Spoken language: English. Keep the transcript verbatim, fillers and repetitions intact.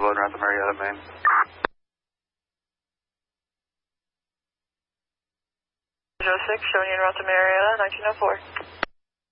below North Marietta, Maine. zero six, showing you in North Marietta, nineteen oh four.